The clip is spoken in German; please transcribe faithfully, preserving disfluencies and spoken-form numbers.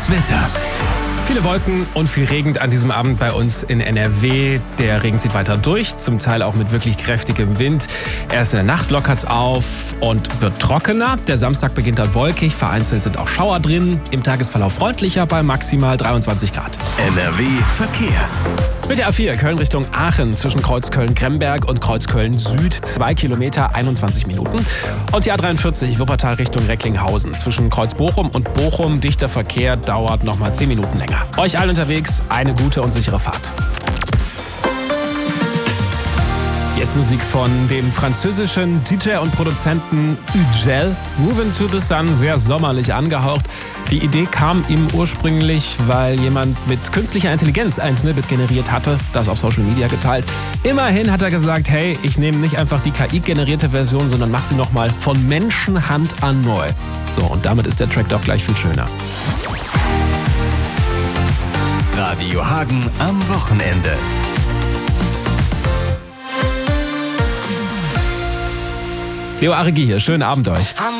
Das Wetter. Viele Wolken und viel Regen an diesem Abend bei uns in N R W. Der Regen zieht weiter durch, zum Teil auch mit wirklich kräftigem Wind. Erst in der Nacht lockert's auf und wird trockener. Der Samstag beginnt dann wolkig, vereinzelt sind auch Schauer drin. Im Tagesverlauf freundlicher bei maximal dreiundzwanzig Grad. N R W Verkehr. Mit der A vier Köln Richtung Aachen zwischen Kreuzköln-Gremberg und Kreuzköln-Süd zwei Kilometer, einundzwanzig Minuten. Und die A dreiundvierzig Wuppertal Richtung Recklinghausen zwischen Kreuzbochum und Bochum. Dichter Verkehr, dauert nochmal zehn Minuten länger. Euch allen unterwegs eine gute und sichere Fahrt. Jetzt Musik von dem französischen D J und Produzenten Ugel. Moving to the Sun, sehr sommerlich angehaucht. Die Idee kam ihm ursprünglich, weil jemand mit künstlicher Intelligenz ein Snippet generiert hatte, das auf Social Media geteilt. Immerhin hat er gesagt, hey, ich nehme nicht einfach die K I-generierte Version, sondern mache sie nochmal von Menschenhand an neu. So, und damit ist der Track doch gleich viel schöner. Radio Hagen am Wochenende. Leo Aregi hier, schönen Abend euch.